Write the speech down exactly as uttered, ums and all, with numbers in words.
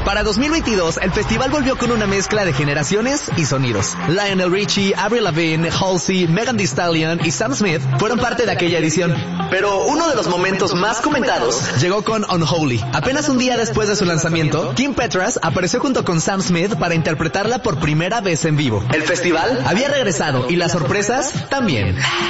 Para dos mil veintidós, el festival volvió con una mezcla de generaciones y sonidos. Lionel Richie, Avril Lavigne, Halsey, Megan Thee Stallion y Sam Smith fueron parte de aquella edición. Pero uno de los momentos más comentados llegó con Unholy. Apenas un día después de su lanzamiento, Kim Petras apareció junto con Sam Smith para interpretarla por primera vez en vivo. El festival había regresado y las sorpresas también.